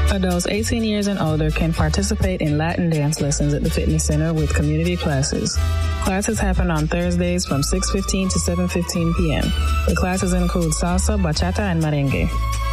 Adults 18 years and older can participate in Latin dance lessons at the fitness center with community classes. Classes happen on Thursdays from 6:15 to 7:15 p.m. The classes include salsa, bachata, and merengue.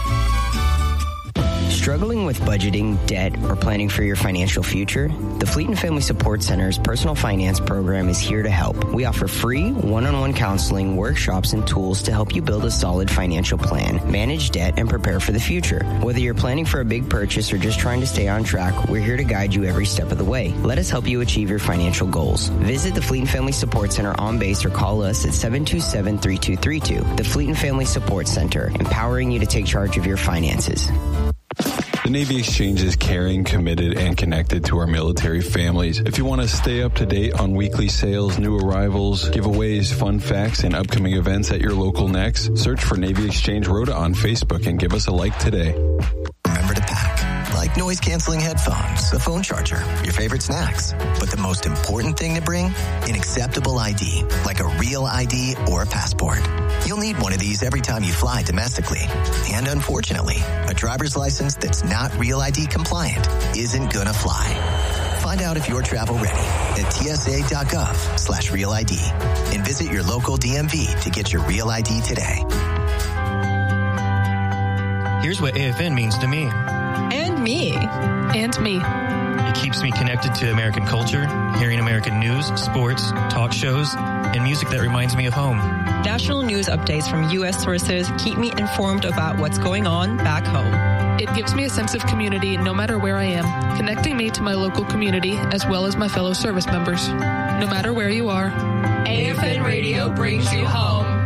Struggling with budgeting, debt, or planning for your financial future? The Fleet and Family Support Center's personal finance program is here to help. We offer free one-on-one counseling, workshops, and tools to help you build a solid financial plan, manage debt, and prepare for the future. Whether you're planning for a big purchase or just trying to stay on track, we're here to guide you every step of the way. Let us help you achieve your financial goals. Visit the Fleet and Family Support Center on base or call us at 727-3232. The Fleet and Family Support Center, empowering you to take charge of your finances. The Navy Exchange is caring, committed, and connected to our military families. If you want to stay up to date on weekly sales, new arrivals, giveaways, fun facts, and upcoming events at your local NEX, search for Navy Exchange Rota on Facebook and give us a like today. Remember to pack, like noise-canceling headphones, a phone charger, your favorite snacks. But the most important thing to bring? An acceptable ID, like a real ID or a passport. You'll need one of these every time you fly domestically. And unfortunately, a driver's license that's not Real ID compliant isn't gonna fly. Find out if you're travel ready at tsa.gov/Real ID and visit your local DMV to get your Real ID today. Here's what AFN means to me. And me. And me. It keeps me connected to American culture, hearing American news, sports, talk shows, and music that reminds me of home. National news updates from U.S. sources keep me informed about what's going on back home. It gives me a sense of community no matter where I am, connecting me to my local community as well as my fellow service members. No matter where you are, AFN Radio brings you home.